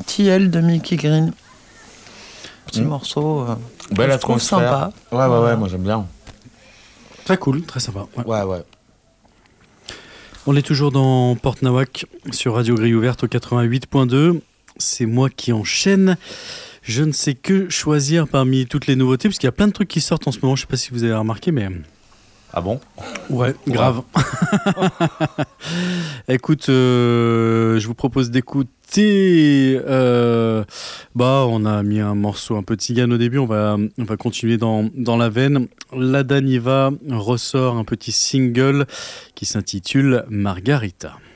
Tilleul de Mickey Green. Petit morceau. Belle je trouve atmosphère. sympa. Ouais, moi j'aime bien. Très cool, très sympa. Ouais. On est toujours dans Porte Nawak sur Radio Grille Ouverte au 88.2. C'est moi qui enchaîne. Je ne sais que choisir parmi toutes les nouveautés, parce qu'il y a plein de trucs qui sortent en ce moment. Je ne sais pas si vous avez remarqué, mais... Ah bon ? Ouais, grave. Écoute, je vous propose d'écouter... on a mis un morceau un peu de Tzigane au début. On va continuer dans la veine. La Daniva ressort un petit single qui s'intitule Margarita.